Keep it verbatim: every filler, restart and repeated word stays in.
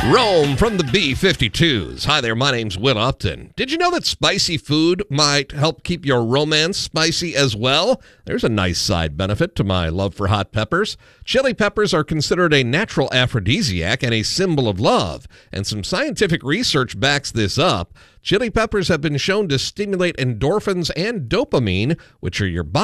Rome from the B fifty-twos. Hi there, my name's Will Upton. Did you know that spicy food might help keep your romance spicy as well? There's a nice side benefit to my love for hot peppers. Chili peppers are considered a natural aphrodisiac and a symbol of love, and some scientific research backs this up. Chili peppers have been shown to stimulate endorphins and dopamine, which are your body